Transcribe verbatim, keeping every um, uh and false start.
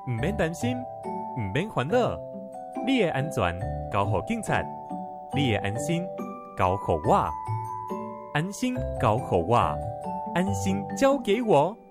唔免担心，唔免烦恼，你的安全交予警察，你的安心交予我，安心交予我，安心交给我。